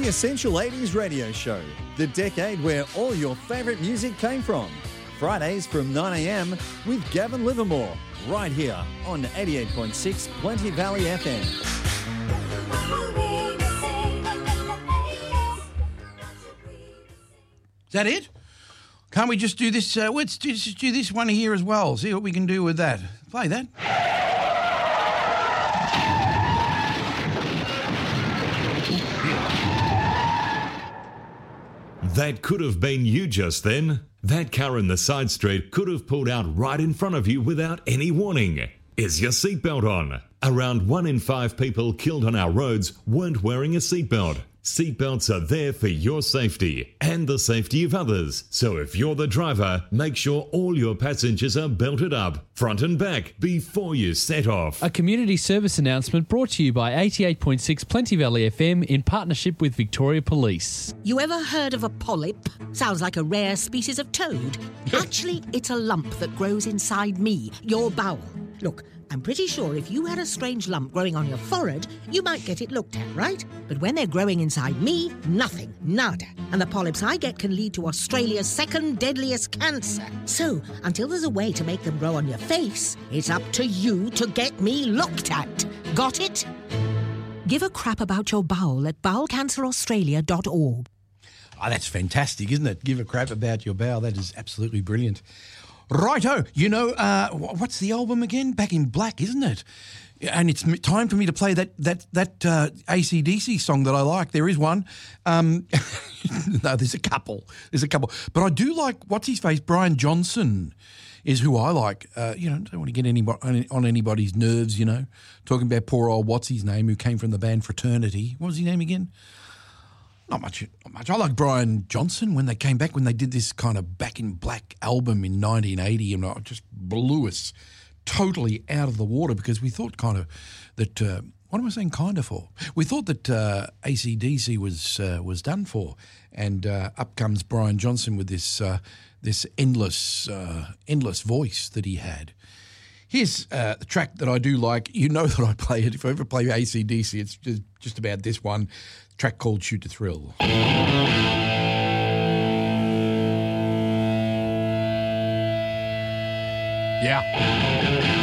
The Essential 80s Radio Show, the decade where all your favourite music came from. Fridays from 9am with Gavin Livermore, right here on 88.6 Plenty Valley FM. Is that it? Can't we just do this? Let's just do this one here as well. See what we can do with that. Play that. That could have been you just then. That car in the side street could have pulled out right in front of you without any warning. Is your seatbelt on? Around 1 in 5 people killed on our roads weren't wearing a seatbelt. Seatbelts are there for your safety and the safety of others. So if you're the driver, make sure all your passengers are belted up, front and back, before you set off. A community service announcement brought to you by 88.6 Plenty Valley FM in partnership with Victoria Police. You ever heard of a polyp? Sounds like a rare species of toad. Actually, it's a lump that grows inside me, your bowel. Look, I'm pretty sure if you had a strange lump growing on your forehead, you might get it looked at, right? But when they're growing inside me, nothing, nada. And the polyps I get can lead to Australia's second deadliest cancer. So, until there's a way to make them grow on your face, it's up to you to get me looked at. Got it? Give a crap about your bowel at bowelcanceraustralia.org. Oh, that's fantastic, isn't it? Give a crap about your bowel. That is absolutely brilliant. Righto, you know, what's the album again? Back in Black, isn't it? And it's time for me to play that AC/DC song that I like. There is one. No, there's a couple. But I do like, what's his face? Brian Johnson is who I like. You know, don't want to get on anybody's nerves, you know. Talking about poor old, what's his name, who came from the band Fraternity. What was his name again? Not much. I like Brian Johnson when they came back, when they did this kind of Back in Black album in 1980, and it just blew us totally out of the water because we thought kind of that, what am I saying kind of for? We thought that AC/DC was done for, and up comes Brian Johnson with this endless voice that he had. Here's the track that I do like. You know that I play it. If I ever play AC/DC, it's just about this one track called Shoot to Thrill. Yeah.